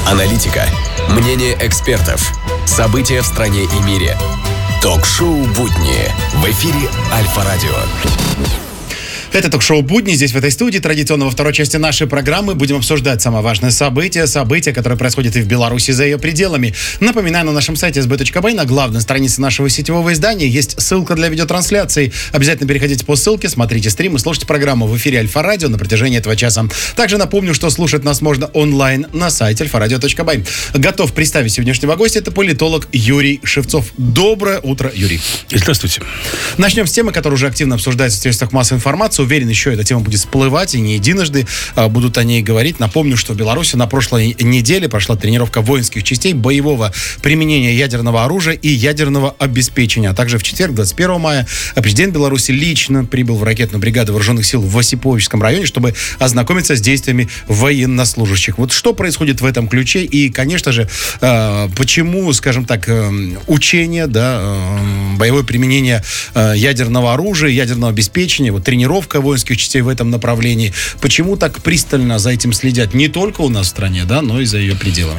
Аналитика, мнение экспертов, события в стране и мире. Ток-шоу «Будни» в эфире Альфа-радио. Это ток-шоу «Будни». Здесь, в этой студии, традиционно во второй части нашей программы будем обсуждать самое важное событие, которое происходит и в Беларуси, за ее пределами. Напоминаю, на нашем сайте sb.by, на главной странице нашего сетевого издания, есть ссылка для видеотрансляции. Обязательно переходите по ссылке, смотрите стрим и слушайте программу в эфире Альфа-радио на протяжении этого часа. Также напомню, что слушать нас можно онлайн на сайте alfaradio.by. Готов представить сегодняшнего гостя. Это политолог Юрий Шевцов. Доброе утро, Юрий. Здравствуйте. Начнем с темы, которая уже активно обсуждается в средствах массовой информации. Уверен, еще эта тема будет всплывать, и не единожды будут о ней говорить. Напомню, что в Беларуси на прошлой неделе прошла тренировка воинских частей боевого применения ядерного оружия и ядерного обеспечения. А также в четверг, 21 мая, президент Беларуси лично прибыл в ракетную бригаду вооруженных сил в Осиповичском районе, чтобы ознакомиться с действиями военнослужащих. Вот что происходит в этом ключе и, конечно же, почему, скажем так, учение, боевое применение ядерного оружия, ядерного обеспечения, вот тренировка воинских частей в этом направлении. Почему так пристально за этим следят не только у нас в стране, но и за ее пределами?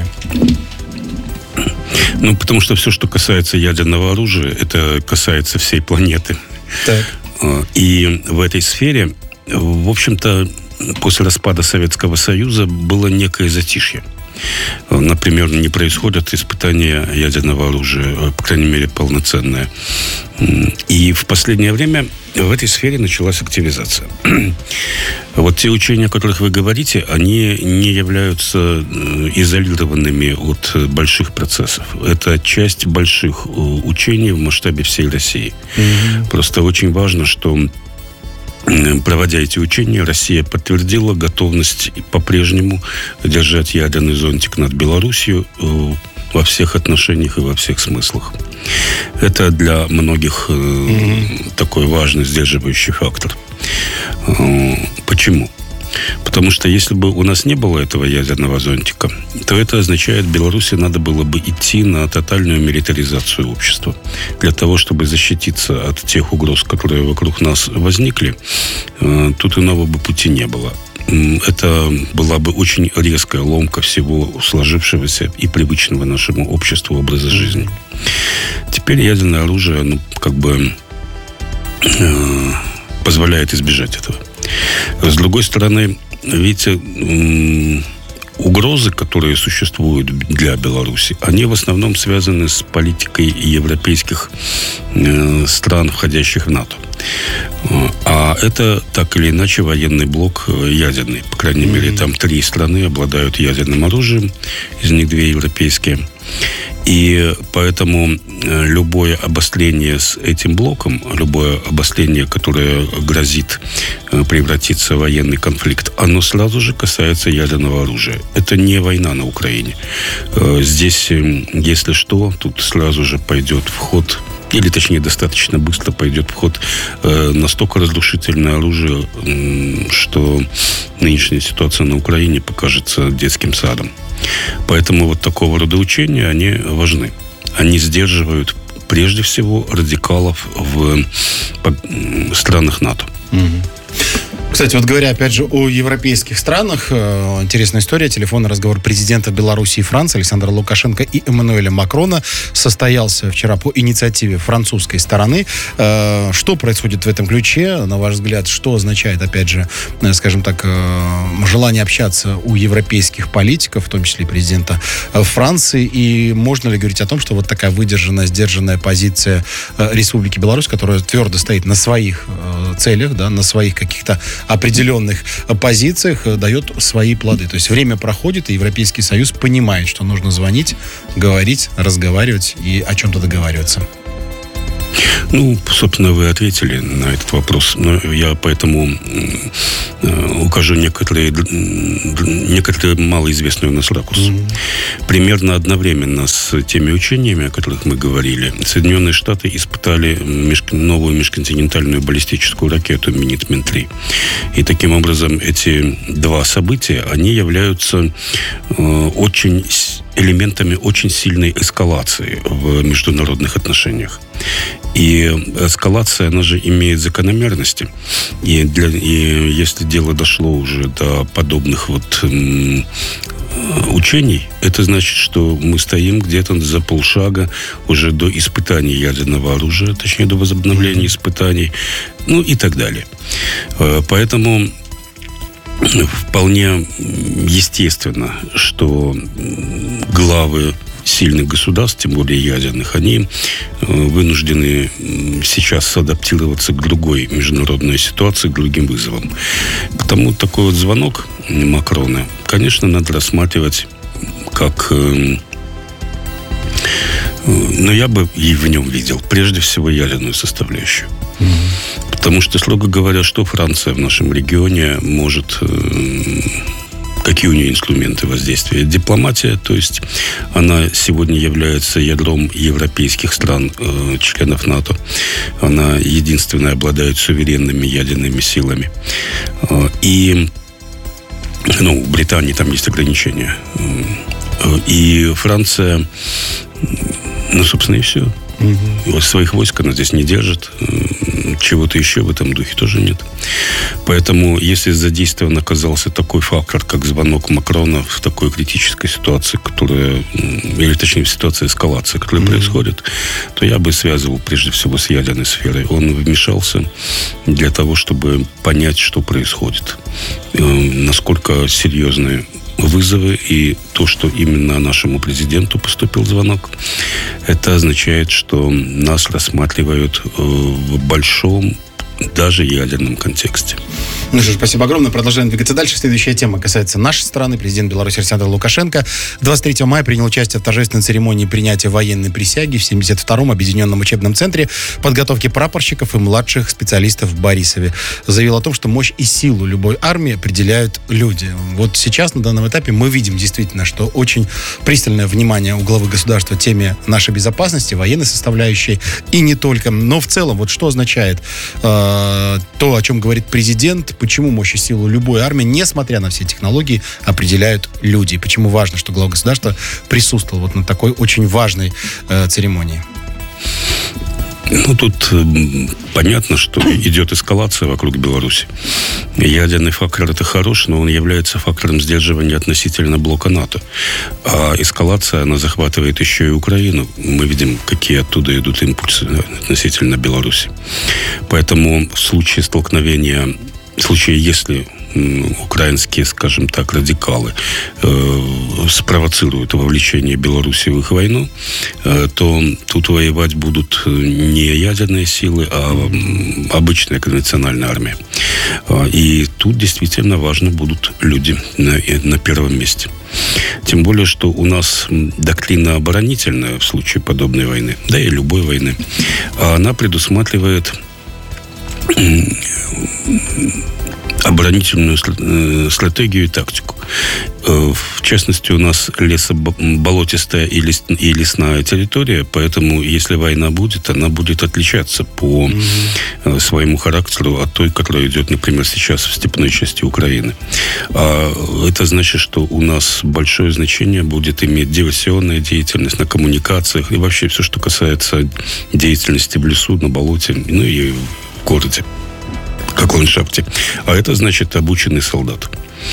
Потому что все, что касается ядерного оружия, это касается всей планеты. Так. И в этой сфере, в общем-то, после распада Советского Союза было некое затишье. Например, не происходят испытания ядерного оружия, по крайней мере, полноценное. И в последнее время в этой сфере началась активизация. Вот те учения, о которых вы говорите, они не являются изолированными от больших процессов. Это часть больших учений в масштабе всей России. Просто очень важно, что проводя эти учения, Россия подтвердила готовность по-прежнему держать ядерный зонтик над Белоруссией во всех отношениях и во всех смыслах. Это для многих такой важный сдерживающий фактор. Почему? Потому что если бы у нас не было этого ядерного зонтика, то это означает, Беларуси надо было бы идти на тотальную милитаризацию общества. Для того, чтобы защититься от тех угроз, которые вокруг нас возникли, тут иного бы пути не было. Это была бы очень резкая ломка всего сложившегося и привычного нашему обществу образа жизни. Теперь ядерное оружие, позволяет избежать этого. С другой стороны, видите, угрозы, которые существуют для Беларуси, они в основном связаны с политикой европейских стран, входящих в НАТО. А это, так или иначе, военный блок ядерный. По крайней мере, там 3 страны обладают ядерным оружием, из них 2 европейские. И поэтому любое обострение с этим блоком, любое обострение, которое грозит превратиться в военный конфликт, оно сразу же касается ядерного оружия. Это не война на Украине. Здесь, если что, тут сразу же пойдет в ход, или точнее достаточно быстро пойдет в ход настолько разрушительное оружие, что нынешняя ситуация на Украине покажется детским садом. Поэтому вот такого рода учения, они важны. Они сдерживают прежде всего радикалов в странах НАТО. Кстати, вот говоря, опять же, о европейских странах, интересная история. Телефонный разговор президента Беларуси и Франции Александра Лукашенко и Эммануэля Макрона состоялся вчера по инициативе французской стороны. Что происходит в этом ключе, на ваш взгляд? Что означает, опять же, скажем так, желание общаться у европейских политиков, в том числе и президента Франции? И можно ли говорить о том, что вот такая выдержанная, сдержанная позиция Республики Беларусь, которая твердо стоит на своих целях, на своих каких-то определенных позициях, дает свои плоды. То есть время проходит, и Европейский Союз понимает, что нужно звонить, говорить, разговаривать и о чем-то договариваться. Собственно, вы ответили на этот вопрос. Но я поэтому укажу некоторые малоизвестные у нас ракурсы. Примерно одновременно с теми учениями, о которых мы говорили, Соединенные Штаты испытали новую межконтинентальную баллистическую ракету Минитмен-3. И таким образом эти 2 события, они являются элементами очень сильной эскалации в международных отношениях. И эскалация, она же имеет закономерности. И если дело дошло уже до подобных учений, это значит, что мы стоим где-то за полшага уже до испытаний ядерного оружия, точнее, до возобновления испытаний, ну и так далее. Поэтому вполне естественно, что главы сильных государств, тем более ядерных, они вынуждены сейчас адаптироваться к другой международной ситуации, к другим вызовам. Потому такой вот звонок Макрона, конечно, надо рассматривать как... Но я бы и в нем видел прежде всего ядерную составляющую. Потому что, строго говоря, что Франция в нашем регионе может... Какие у нее инструменты воздействия? Дипломатия, то есть она сегодня является ядром европейских стран, членов НАТО. Она единственная обладает суверенными ядерными силами. И, у Британии там есть ограничения. И Франция, собственно, и все. Своих войск она здесь не держит. Чего-то еще в этом духе тоже нет. Поэтому, если задействован оказался такой фактор, как звонок Макрона в такой критической ситуации, которая, или точнее в ситуации эскалации, которая происходит, то я бы связывал прежде всего с ядерной сферой. Он вмешался для того, чтобы понять, что происходит. Насколько серьезные вызовы, и то, что именно нашему президенту поступил звонок, это означает, что нас рассматривают в большом, даже ядерном контексте. Ну что ж, спасибо огромное. Продолжаем двигаться дальше. Следующая тема касается нашей страны. Президент Беларуси Александр Лукашенко 23 мая принял участие в торжественной церемонии принятия военной присяги в 72-м объединенном учебном центре подготовки прапорщиков и младших специалистов в Борисове. Заявил о том, что мощь и силу любой армии определяют люди. Вот сейчас, на данном этапе, мы видим действительно, что очень пристальное внимание у главы государства теме нашей безопасности, военной составляющей и не только. Но в целом, вот что означает то, о чем говорит президент, почему мощь и силу любой армии, несмотря на все технологии, определяют люди. И почему важно, что глава государства присутствовал вот на такой очень важной церемонии. Тут понятно, что идет эскалация вокруг Беларуси. Ядерный фактор – это хорош, но он является фактором сдерживания относительно блока НАТО. А эскалация, она захватывает еще и Украину. Мы видим, какие оттуда идут импульсы относительно Беларуси. Поэтому в случае столкновения, в случае, если украинские, скажем так, радикалы спровоцируют вовлечение Беларуси в их войну, то тут воевать будут не ядерные силы, а обычная конвенциональная армия. И тут действительно важны будут люди на первом месте. Тем более, что у нас доктрина оборонительная в случае подобной войны, да и любой войны, она предусматривает оборонительную стратегию и тактику. В частности, у нас лесоболотистая и лесная территория, поэтому, если война будет, она будет отличаться по своему характеру от той, которая идет, например, сейчас в степной части Украины. А это значит, что у нас большое значение будет иметь диверсионная деятельность на коммуникациях и вообще все, что касается деятельности в лесу, на болоте, ну и в городе, как ландшафте. А это значит обученный солдат.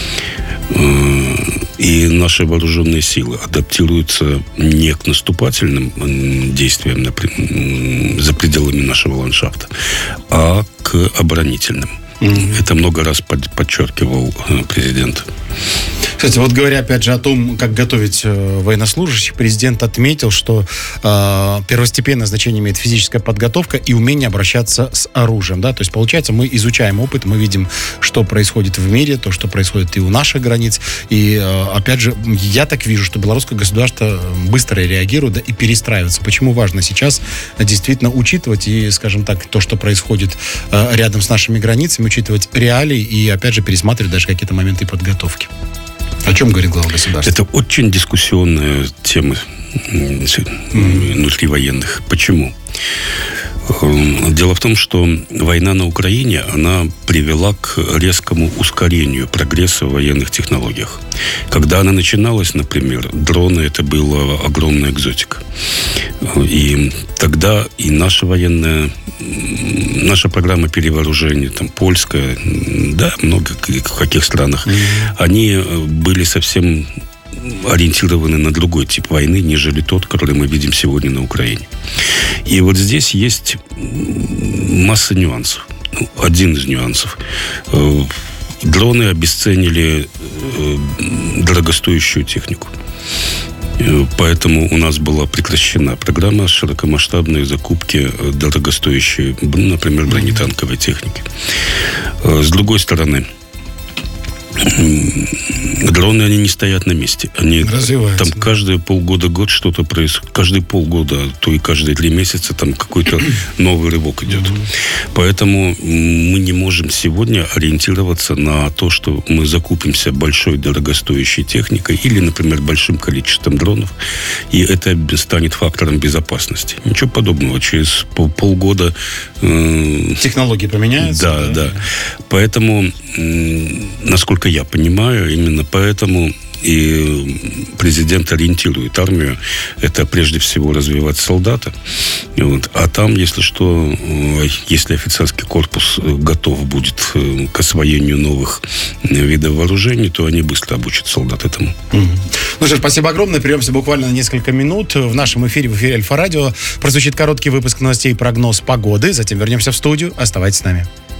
И наши вооруженные силы адаптируются не к наступательным действиям за пределами нашего ландшафта, а к оборонительным. Это много раз подчеркивал президент. Кстати, вот говоря опять же о том, как готовить военнослужащих, президент отметил, что первостепенное значение имеет физическая подготовка и умение обращаться с оружием. Да? То есть, получается, мы изучаем опыт, мы видим, что происходит в мире, то, что происходит и у наших границ. И, опять же, я так вижу, что белорусское государство быстро реагирует, да, и перестраивается. Почему важно сейчас действительно учитывать и, скажем так, то, что происходит рядом с нашими границами, учитывать реалии и, опять же, пересматривать даже какие-то моменты подготовки. О чем говорит глава государства? Это очень дискуссионная тема внутри военных. Почему? Дело в том, что война на Украине, она привела к резкому ускорению прогресса в военных технологиях. Когда она начиналась, например, дроны, это была огромная экзотика. И тогда и наша программа перевооружения, там, польская, да, много в каких странах, они были совсем ориентированы на другой тип войны, нежели тот, который мы видим сегодня на Украине. И вот здесь есть масса нюансов. Один из нюансов. Дроны обесценили дорогостоящую технику. Поэтому у нас была прекращена программа широкомасштабной закупки дорогостоящей, например, бронетанковой техники. С другой стороны, дроны, они не стоят на месте. Они развиваются. Там каждые полгода-год что-то происходит. Каждые полгода, то и каждые 3 месяца там какой-то новый рывок идет. Поэтому мы не можем сегодня ориентироваться на то, что мы закупимся большой дорогостоящей техникой или, например, большим количеством дронов, и это станет фактором безопасности. Ничего подобного. Через полгода... технологии поменяются. Да. Поэтому, насколько я понимаю, именно поэтому и президент ориентирует армию. Это прежде всего развивать солдата. Вот. А там, если что, если офицерский корпус готов будет к освоению новых видов вооружений, то они быстро обучат солдат этому. Ну что ж, спасибо огромное. Прервемся буквально на несколько минут. В нашем эфире, в эфире Альфа-Радио, прозвучит короткий выпуск новостей и прогноз погоды. Затем вернемся в студию. Оставайтесь с нами.